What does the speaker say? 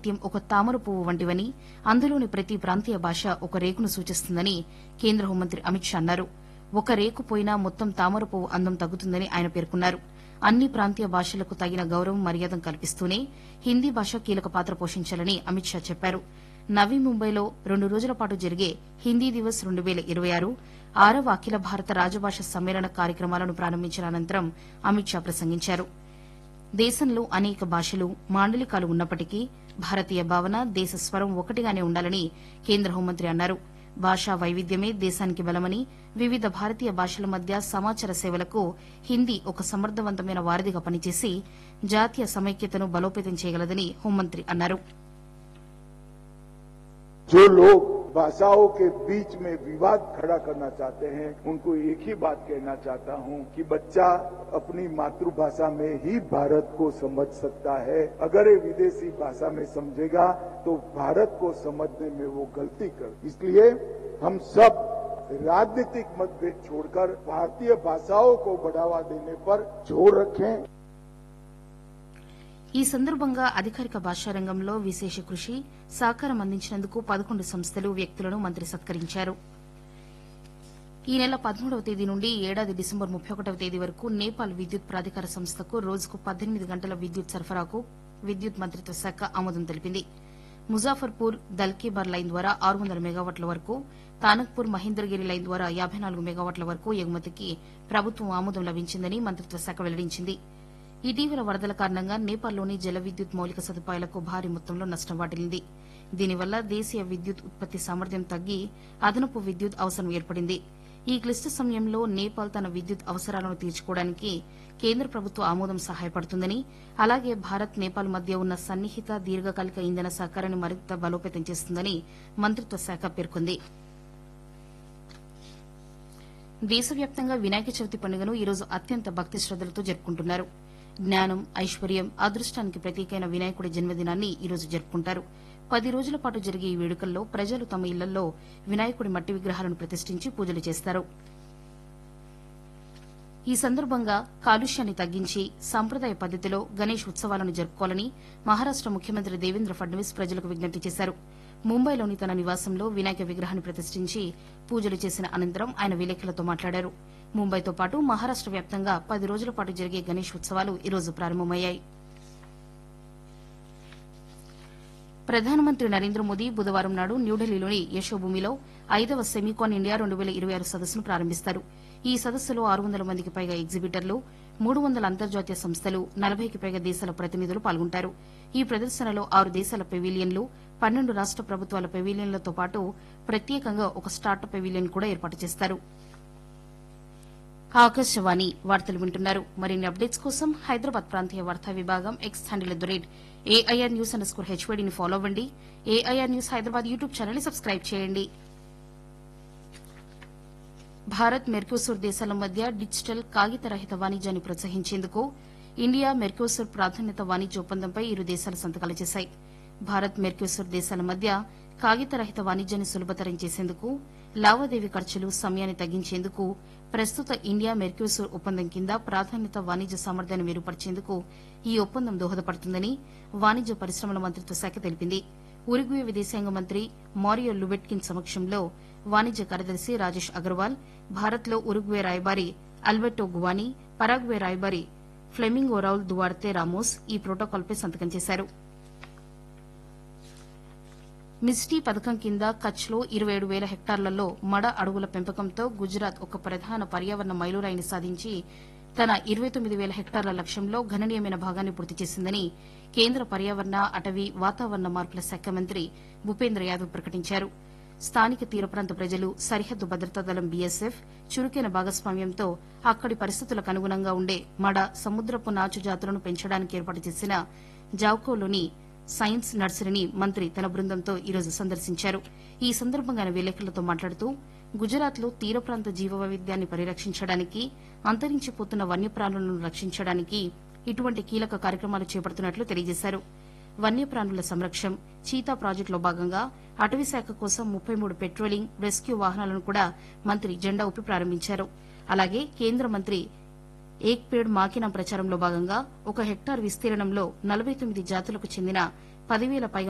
సాహిత్యం ఒక తామర పువ్వు వంటివని, అందులోని ప్రతి ప్రాంతీయ భాష ఒక రేకును సూచిస్తుందని కేంద్ర హోంమంత్రి అమిత్ షా అన్నారు. ఒక రేకు పోయినా మొత్తం తామర పువ్వు అందం తగ్గుతుందని ఆయన పేర్కొన్నారు. అన్ని ప్రాంతీయ భాషలకు తగిన గౌరవం, మర్యాద కల్పిస్తూనే హిందీ భాష కీలక పాత్ర పోషించాలని అమిత్ షా చెప్పారు. నవీ ముంబైలో 2 రోజుల పాటు జరిగే హిందీ దివస్ 2026 6వ అఖిల భారత రాజభాష సమ్మేళన కార్యక్రమాలను ప్రారంభించిన అనంతరం అమిత్ షా ప్రసంగించారు. దేశంలో అనేక భాషలు, మాండలికాలు ఉన్నప్పటికీ భారతీయ భావన, దేశ స్వరం ఒకటిగానే ఉండాలని కేంద్ర హోంమంత్రి అన్నారు. భాషా వైవిధ్యమే దేశానికి బలమని, వివిధ భారతీయ భాషల మధ్య సమాచార సేవలకు హిందీ ఒక సమర్థవంతమైన వారధిగా పనిచేసి జాతీయ సమైక్యతను బలోపేతం చేయగలదని హోంమంత్రి అన్నారు. जो लोग भाषाओं के बीच में विवाद खड़ा करना चाहते हैं, उनको एक ही बात कहना चाहता हूं कि बच्चा अपनी मातृभाषा में ही भारत को समझ सकता है. अगर ये विदेशी भाषा में समझेगा तो भारत को समझने में वो गलती कर. इसलिए हम सब राजनीतिक मतभेद छोड़कर भारतीय भाषाओं को बढ़ावा देने पर जोर रखें. ఈ సందర్భంగా అధికారిక భాషా రంగంలో విశేష కృషి, సహకారం అందించినందుకు 11 సంస్థలు, వ్యక్తులను మంత్రి సత్కరించారు. ఈ నెల 13వ తేదీ నుండి ఏడాది డిసెంబర్ 31వ తేదీ వరకు నేపాల్ విద్యుత్ ప్రాధికార సంస్థకు రోజుకు 18 గంటల విద్యుత్ సరఫరాకు విద్యుత్ మంత్రిత్వ శాఖ ఆమోదం తెలిపింది. ముజాఫర్పూర్ దల్కేబార్ లైన్ ద్వారా 600 మెగావాట్ల వరకు, తానక్పూర్ మహేంద్రగిరి లైన్ ద్వారా 54 మెగావాట్ల వరకు ఎగుమతికి ప్రభుత్వం ఆమోదం లభించిందని మంత్రిత్వ శాఖ వెల్లడించింది. ఇటీవల వరదల కారణంగా నేపాల్లోని జల విద్యుత్ మౌలిక సదుపాయాలకు భారీ మొత్తంలో నష్టం వాటిల్లింది. దీనివల్ల దేశీయ విద్యుత్ ఉత్పత్తి సామర్థ్యం తగ్గి అదనపు విద్యుత్ అవసరం ఏర్పడింది. ఈ క్లిష్ట సమయంలో నేపాల్ తన విద్యుత్ అవసరాలను తీర్చుకోవడానికి కేంద్ర ప్రభుత్వ ఆమోదం సహాయపడుతుందని, అలాగే భారత్, నేపాల్ మధ్య ఉన్న సన్నిహిత దీర్ఘకాలిక ఇంధన సహకారాన్ని మరింత బలోపేతం చేస్తుందని మంత్రిత్వ శాఖ పేర్కొంది. దేశవ్యాప్తంగా వినాయక చవితి పండుగను ఈరోజు అత్యంత భక్తి శ్రద్దలతో జరుపుకుంటున్నారు. జ్ఞానం, ఐశ్వర్యం, అదృష్టానికి ప్రతీకైన వినాయకుడి జన్మదినాన్ని ఈరోజు జరుపుకుంటారు. 10 రోజుల పాటు జరిగే ఈ వేడుకల్లో ప్రజలు తమ ఇళ్లలో వినాయకుడి మట్టి విగ్రహాలను ప్రతిష్ఠించి పూజలు చేస్తారు. ఈ సందర్భంగా కాలుష్యాన్ని తగ్గించి సంప్రదాయ పద్దతిలో గణేష్ ఉత్సవాలను జరుపుకోవాలని మహారాష్ట ముఖ్యమంత్రి దేవేంద్ర ఫడ్నవీస్ ప్రజలకు విజ్ఞప్తి చేశారు. ముంబైలోని తన నివాసంలో వినాయక విగ్రహాన్ని ప్రతిష్ఠించి పూజలు చేసిన అనంతరం ఆయన విలేకరులతో మాట్లాడారు. ముంబైతో పాటు మహారాష్ట వ్యాప్తంగా 10 రోజుల పాటు జరిగే గణేష్ ఉత్సవాలు ఈరోజు ప్రారంభమయ్యాయి. ప్రధానమంత్రి నరేంద్ర మోదీ బుధవారం నాడు న్యూఢిల్లీలోని యశోభూమిలో 5వ సెమీకాన్ ఇండియా 2026 సదస్సును ప్రారంభిస్తారు. ఈ సదస్సులో 600 మందికి పైగా ఎగ్జిబిటర్లు, 300 అంతర్జాతీయ సంస్థలు, 40కి పైగా దేశాల ప్రతినిధులు పాల్గొంటారు. ఈ ప్రదర్శనలో 6 దేశాల పెవిలియన్లు, 12 రాష్ట ప్రభుత్వాల పెవిలియన్లతో పాటు ప్రత్యేకంగా ఒక స్టార్టప్ పెవిలియన్ కూడా ఏర్పాటు చేస్తారు. ఆకాశవాణి వార్తలు వింటున్నారు. మరిన్ని అప్డేట్స్ కోసం హైదరాబాద్ ప్రాంతీయ వార్తా విభాగం ఎక్స్ హ్యాండిల్ @AIR News_HYD ని ఫాలో అవ్వండి. AIR news Hyderabad YouTube channel ని సబ్స్క్రైబ్ చేయండి. భారత్, మెర్కోసూర్ దేశాల మధ్య డిజిటల్ కాగిత రహిత వాణిజ్యాన్ని ప్రోత్సహించేందుకు ఇండియా మెర్కోసూర్ ప్రాధాన్యత వాణిజ్య ఒప్పందంపై ఇరు దేశాలు సంతకాలు చేశాయి. భారత్, మెర్కోసూర్ దేశాల మధ్య కాగిత రహిత వాణిజ్యాన్ని సులభతరం చేసేందుకు, లావాదేవీ ఖర్చులు, సమయాన్ని తగ్గించేందుకు ప్రస్తుత ఇండియా మెర్కోసూర్ ఒప్పందం కింద ప్రాధాన్యత వాణిజ్య సామర్థ్యాన్ని మెరుగుపరిచేందుకు ఈ ఒప్పందం దోహదపడుతుందని వాణిజ్య పరిశ్రమల మంత్రిత్వ శాఖ తెలిపింది. ఉరుగ్వే విదేశాంగ మంత్రి మారియో లుబెట్కిన్ సమక్షంలో వాణిజ్య కార్యదర్శి రాజేష్ అగర్వాల్, భారత్లో ఉరుగ్వే రాయబారి అల్బెర్టో గువాని, పరాగ్వే రాయబారి ఫ్లెమింగో రౌల్ దువార్తే రామోస్ ఈ ప్రోటోకాల్పై సంతకం చేశారు. మిస్టీ పథకం కింద కచ్లో 27,000 హెక్టార్లలో మడ అడవుల పెంపకంతో గుజరాత్ ఒక ప్రధాన పర్యావరణ మైలురాయిని సాధించి తన 29,000 హెక్టార్ల లక్ష్యంలో గణనీయమైన భాగాన్ని పూర్తి చేసిందని కేంద్ర పర్యావరణ, అటవీ, వాతావరణ మార్పుల శాఖ మంత్రి భూపేంద్ర యాదవ్ ప్రకటించారు. స్థానిక తీర ప్రాంత ప్రజలు, సరిహద్దు భద్రతా దళం బీఎస్ఎఫ్ చురుకైన భాగస్వామ్యంతో అక్కడి పరిస్థితులకు అనుగుణంగా ఉండే మడ, సముద్రపు నాచు జాతులను పెంచడానికి ఏర్పాటు చేసిన జావ్కోలోని సైన్స్ నర్సరీని మంత్రి తన బృందంతో ఈరోజు సందర్శించారు. ఈ సందర్భంగా ఆయన విలేకరులతో మాట్లాడుతూ గుజరాత్లో తీర ప్రాంత జీవ వైవిధ్యాన్ని పరిరక్షించడానికి, అంతరించిపోతున్న వన్యప్రాణులను రక్షించడానికి ఇటువంటి కీలక కార్యక్రమాలు చేపడుతున్నట్లు తెలియజేశారు. వన్యప్రాణుల సంరక్షణ, చీతా ప్రాజెక్టులో భాగంగా అటవీ శాఖ కోసం 33 పెట్రోలింగ్, రెస్క్యూ వాహనాలను కూడా మంత్రి జెండా ఊపి ప్రారంభించారు. అలాగే కేంద్ర మంత్రి ఏక్ పేడ్ మాకినా ప్రచారంలో భాగంగా 1 హెక్టార్ విస్తీర్ణంలో 49 జాతులకు చెందిన 10,000 పైగా